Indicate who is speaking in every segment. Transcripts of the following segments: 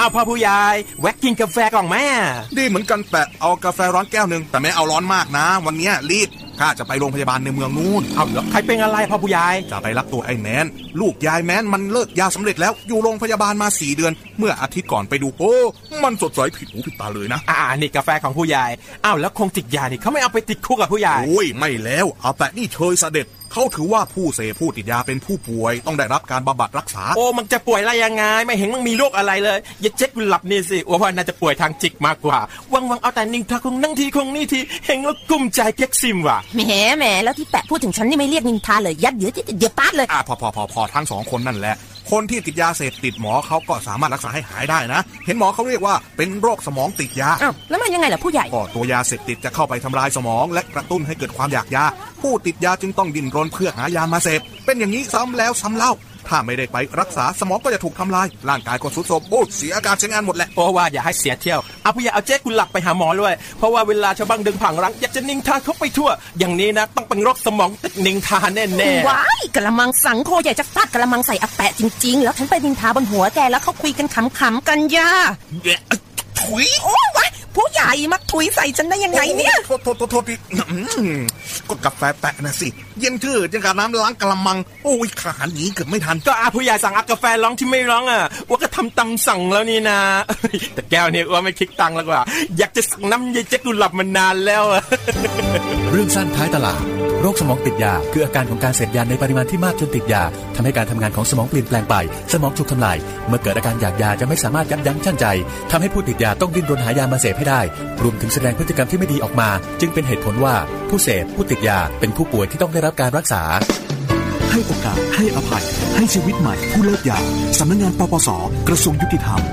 Speaker 1: เอาพ่อผู้ใหญ่แวะกินกาแฟก่อนแม่
Speaker 2: ดีเหมือนกันแปะเอากาแฟร้อนแก้วนึงแต่ไม่เอาร้อนมากนะวันนี้รีบข้าจะไปโรงพยาบาลในเมืองนู่น
Speaker 1: เอาแล้วใครเป็นอะไรพ่อผู้ใหญ่
Speaker 2: จะไปรับตัวไอ้แมนลูกยายแมนมันเลิกยาสำเร็จแล้วอยู่โรงพยาบาลมา4 เดือนเมื่ออาทิตย์ก่อนไปดูโอ้มันสดใสผิดหูผิดตาเลยนะ
Speaker 1: นี่กาแฟของผู้ใหญ่อ้าวแล้วคงติดยานี่เขาไม่เอาไปติดคุกกับผู้ใหญ่
Speaker 2: โอ้ยไม่แล้วเอาแต่นี่เชยเสด็จเขาถือว่าผู้เสพผู้ติดยาเป็นผู้ป่วยต้องได้รับการบำบัดรักษา
Speaker 1: โอ้มันจะป่วยอะไรยังไงไม่เห็นมันมีโรคอะไรเลยอย่าเจ๊กหลับนี่สิว่าน่าจะป่วยทางจิตมากกว่าวังเอาแต่นิ่งทาคงนั่งทีคงนี่ทีเห็นแล้วกุ้มใจเก๊กซิมว่ะ
Speaker 3: แหมแล้วที่แปะพูดถึงฉันนี่ไม่เรียกนินทาเลยยัดเดี๋ยวป๊าดเลย
Speaker 2: พอทั้ง2 คนนั่นแหละคนที่ติดยาเสพติดหมอเขาก็สามารถรักษาให้หายได้นะเห็นหมอเขาเรียกว่าเป็นโรคสมองติดยา
Speaker 3: แล้วมันยังไงล่ะผู้ใหญ่
Speaker 2: ก็ตัวยาเสพติดจะเข้าไปทำลายสมองและกระตุ้นให้เกิดความอยากยาผู้ติดยาจึงต้องดิ้นรนเพื่อหายามาเสพเป็นอย่างนี้ซ้ำแล้วซ้ำเล่าถ้าไม่ได้ไปรักษาสมองก็จะถูกทำลายร่างกายก็ทรุดโทรมเสียอาการใช้งานหมดแหละ
Speaker 1: เพราะว่าอย่าให้เสียเที่ยวเอาผู้ใหญ่เอาเจ๊กุหลับไปหาหมอด้วยเพราะว่าเวลาชาวบ้านดึงผังรังอยากจะนิงทาเขาไปทั่วอย่างนี้นะต้องเป็นโรคสมองติดนิงทาแน่
Speaker 3: ๆว้ายกระมังสังโคใหญ่จะฟาดกระมังใส่อาแปะจริงๆแล้วฉันไปนิงทาบนหัวแกแล้วเขาคุยกันขำๆกันย่า
Speaker 2: ถุย
Speaker 3: โอ้วะผู้ใหญ่มาถุยใส่ฉันได้ยังไงเนี่ย
Speaker 2: โทษก็กาแฟแปะนะสิเย็นชืดยังกับน้ำล้างกระมังโอ้ยขาหนีเกือบไม่ทัน
Speaker 1: ก็ผู้ใหญ่สั่งกาแฟร้องที่ไม่ร้องว่าก็ทำตังสั่งแล้วนี่นะแต่แก้วเนี่ยว่าไม่คิดตังแล้วกว่าอยากจะสั่งน้ำเย็นเจ๊กุหลับมานานแล้ว
Speaker 4: เรื่องสั้นท้ายตลาดโรคสมองติดยาคืออาการของการเสพยาในปริมาณที่มากจนติดยาทำให้การทำงานของสมองเปลี่ยนแปลงไปสมองถูกทำลายเมื่อเกิดอาการอยากยาจะไม่สามารถยับยั้งชั่งใจทำให้ผู้ติดยาต้องดิ้นรนหายามาเสพให้ได้รวมถึงแสดงพฤติกรรมที่ไม่ดีออกมาจึงเป็นเหตุผลว่าผู้เสพผู้ติดยาเป็นผู้ป่วยที่ต้องได้รับการรักษา
Speaker 5: ให้โอกาสให้อภัยให้ชีวิตใหม่ผู้เลิกยาสำนักงานปปส.กระทรวงยุติธรรม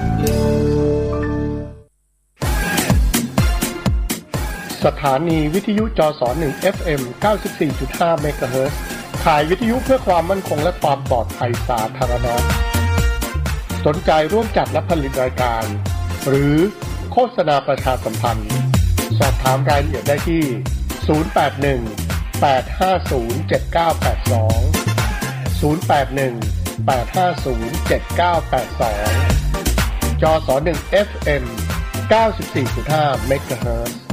Speaker 6: สถานีวิทยุจส1 FM 94.5 เมกะเฮิรตซ์ถ่ายวิทยุเพื่อความมั่นคงและความปลอดภัยสาธารณะสนใจร่วมจัดและผลิตรายการหรือโฆษณาประชาสัมพันธ์สอบถามรายละเอียดได้ที่081-850-7982 081-850-7982 จส1 FM 94.5 เมกะเฮิรตซ์